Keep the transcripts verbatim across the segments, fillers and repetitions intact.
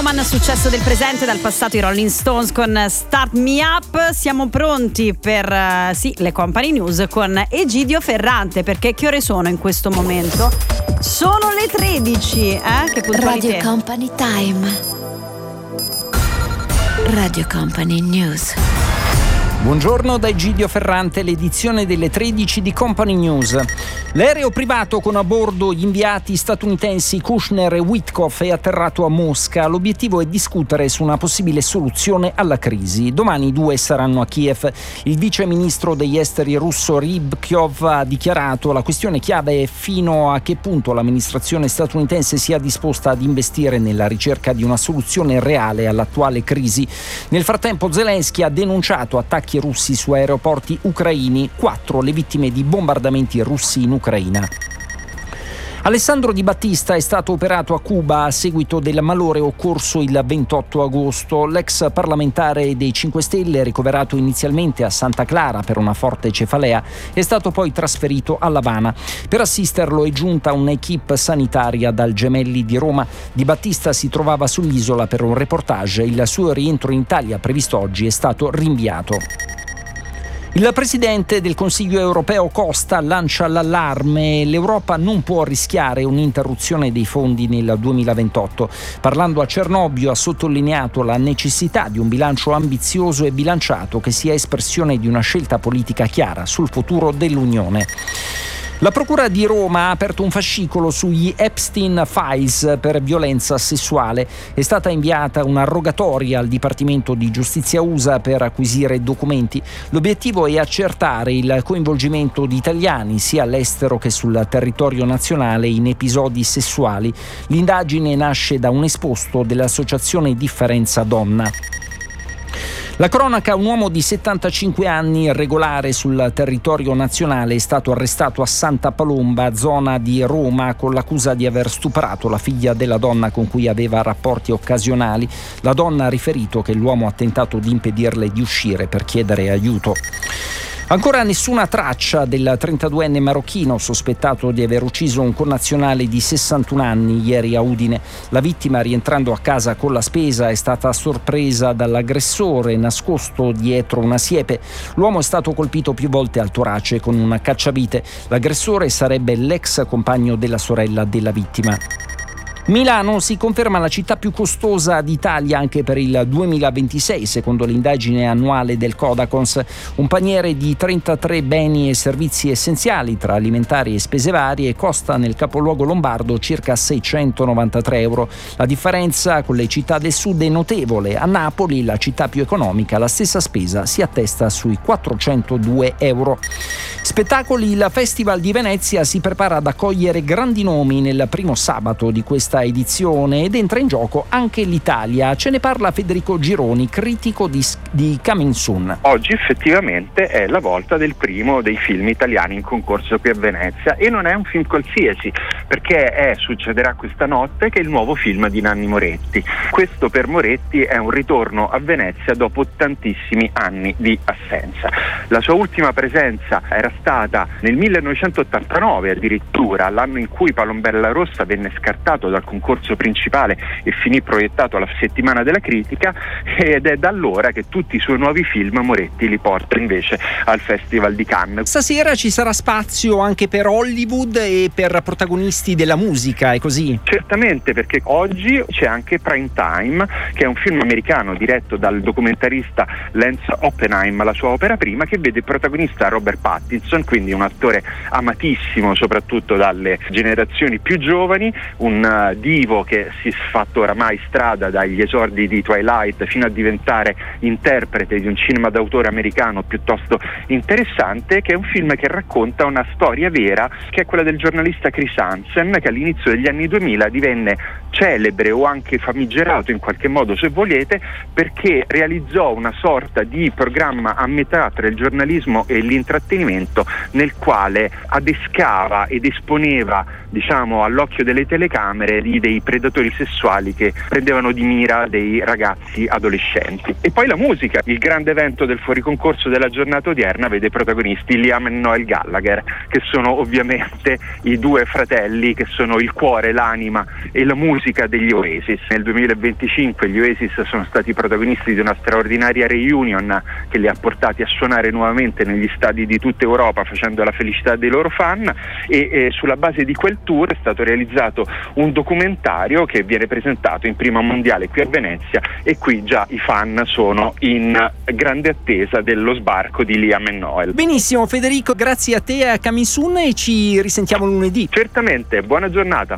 Woman, successo del presente, dal passato i Rolling Stones con Start Me Up. Siamo pronti per uh, sì, le Company News con Egidio Ferrante, perché che ore sono in questo momento? Sono le tredici, eh? Che puntualità. Radio Company Time. Radio Company News. Buongiorno da Egidio Ferrante, l'edizione delle tredici di Company News. L'aereo privato con a bordo gli inviati statunitensi Kushner e Witkoff è atterrato a Mosca. L'obiettivo è discutere su una possibile soluzione alla crisi. Domani i due saranno a Kiev. Il vice ministro degli esteri russo Rybkov ha dichiarato: la questione chiave è fino a che punto l'amministrazione statunitense sia disposta ad investire nella ricerca di una soluzione reale all'attuale crisi. Nel frattempo Zelensky ha denunciato attacchi russi su aeroporti ucraini, quattro le vittime di bombardamenti russi in Ucraina. Alessandro Di Battista è stato operato a Cuba a seguito del malore occorso il ventotto agosto. L'ex parlamentare dei cinque Stelle, ricoverato inizialmente a Santa Clara per una forte cefalea, è stato poi trasferito a L'Avana. Per assisterlo è giunta un'equipe sanitaria dal Gemelli di Roma. Di Battista si trovava sull'isola per un reportage. Il suo rientro in Italia, previsto oggi, è stato rinviato. Il presidente del Consiglio europeo Costa lancia l'allarme: l'Europa non può rischiare un'interruzione dei fondi nel duemilaventotto. Parlando a Cernobbio ha sottolineato la necessità di un bilancio ambizioso e bilanciato che sia espressione di una scelta politica chiara sul futuro dell'Unione. La Procura di Roma ha aperto un fascicolo sugli Epstein Files per violenza sessuale. È stata inviata una rogatoria al Dipartimento di Giustizia U S A per acquisire documenti. L'obiettivo è accertare il coinvolgimento di italiani sia all'estero che sul territorio nazionale in episodi sessuali. L'indagine nasce da un esposto dell'associazione Differenza Donna. La cronaca: un uomo di settantacinque anni irregolare sul territorio nazionale è stato arrestato a Santa Palomba, zona di Roma, con l'accusa di aver stuprato la figlia della donna con cui aveva rapporti occasionali. La donna ha riferito che l'uomo ha tentato di impedirle di uscire per chiedere aiuto. Ancora nessuna traccia del trentaduenne marocchino sospettato di aver ucciso un connazionale di sessantuno anni ieri a Udine. La vittima, rientrando a casa con la spesa, è stata sorpresa dall'aggressore nascosto dietro una siepe. L'uomo è stato colpito più volte al torace con un cacciavite. L'aggressore sarebbe l'ex compagno della sorella della vittima. Milano si conferma la città più costosa d'Italia anche per il duemilaventisei, secondo l'indagine annuale del Codacons. Un paniere di trentatré beni e servizi essenziali, tra alimentari e spese varie, costa nel capoluogo lombardo circa seicentonovantatré euro. La differenza con le città del sud è notevole. A Napoli, la città più economica, la stessa spesa si attesta sui quattrocentodue euro. Spettacoli: il Festival di Venezia si prepara ad accogliere grandi nomi nel primo sabato di questa edizione ed entra in gioco anche l'Italia. Ce ne parla Federico Gironi, critico di, di Coming Soon. Oggi effettivamente è la volta del primo dei film italiani in concorso qui a Venezia, e non è un film qualsiasi, perché è Succederà questa notte, che è il nuovo film di Nanni Moretti. Questo per Moretti è un ritorno a Venezia dopo tantissimi anni di assenza. La sua ultima presenza era stata nel millenovecentottantanove, addirittura l'anno in cui Palombella Rossa venne scartato dal concorso principale e finì proiettato alla Settimana della Critica, ed è da allora che tutti i suoi nuovi film Moretti li porta invece al Festival di Cannes. Stasera ci sarà spazio anche per Hollywood e per protagonisti della musica, è così? Certamente, perché oggi c'è anche Prime Time, che è un film americano diretto dal documentarista Lance Oppenheim, la sua opera prima, che vede protagonista Robert Pattinson, quindi un attore amatissimo soprattutto dalle generazioni più giovani, un uh, divo che si è fatto oramai strada dagli esordi di Twilight fino a diventare interprete di un cinema d'autore americano piuttosto interessante, che è un film che racconta una storia vera, che è quella del giornalista Chris Hansen, che all'inizio degli anni duemila divenne celebre o anche famigerato in qualche modo, se volete, perché realizzò una sorta di programma a metà tra il giornalismo e l'intrattenimento documento nel quale adescava ed esponeva, diciamo, all'occhio delle telecamere di dei predatori sessuali che prendevano di mira dei ragazzi adolescenti. E poi la musica, il grande evento del fuoriconcorso della giornata odierna vede protagonisti Liam e Noel Gallagher, che sono ovviamente i due fratelli che sono il cuore, l'anima e la musica degli Oasis. Nel duemilaventicinque gli Oasis sono stati protagonisti di una straordinaria reunion che li ha portati a suonare nuovamente negli stadi di tutta Europa, facendo la felicità dei loro fan, e eh, sulla base di quel tour è stato realizzato un documentario che viene presentato in prima mondiale qui a Venezia, e qui già i fan sono in grande attesa dello sbarco di Liam e Noel. Benissimo Federico, grazie a te e a Coming Soon, e ci risentiamo lunedì. Certamente, buona giornata.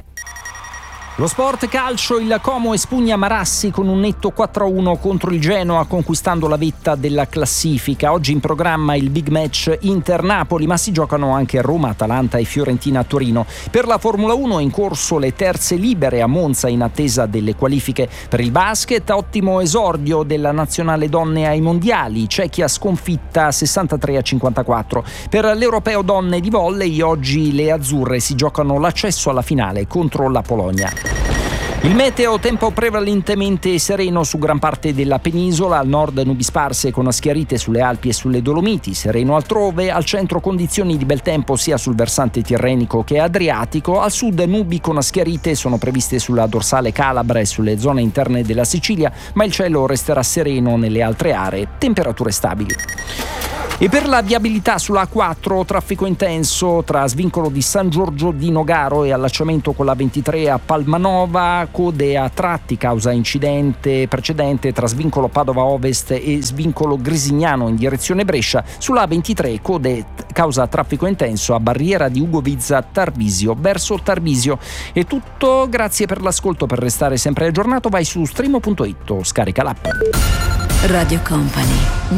Lo sport calcio, il Como espugna Marassi con un netto quattro a uno contro il Genoa, conquistando la vetta della classifica. Oggi in programma il big match Inter-Napoli, ma si giocano anche Roma, Atalanta e Fiorentina Torino. Per la Formula uno in corso le terze libere a Monza in attesa delle qualifiche. Per il basket, ottimo esordio della nazionale donne ai mondiali, Cechia sconfitta sessantatré a cinquantaquattro. Per l'Europeo donne di volley oggi le azzurre si giocano l'accesso alla finale contro la Polonia. Il meteo, tempo prevalentemente sereno su gran parte della penisola, al nord nubi sparse con schiarite sulle Alpi e sulle Dolomiti, sereno altrove, al centro condizioni di bel tempo sia sul versante tirrenico che adriatico, al sud nubi con schiarite sono previste sulla dorsale calabra e sulle zone interne della Sicilia, ma il cielo resterà sereno nelle altre aree, temperature stabili. E per la viabilità sulla A quattro, traffico intenso tra svincolo di San Giorgio di Nogaro e allacciamento con la ventitré a Palmanova, code a tratti causa incidente precedente tra svincolo Padova Ovest e svincolo Grisignano in direzione Brescia. Sulla A ventitré code causa traffico intenso a barriera di Ugo Vizza Tarvisio verso Tarvisio. È tutto, grazie per l'ascolto. Per restare sempre aggiornato vai su streamo punto it o scarica l'app. Radio Company.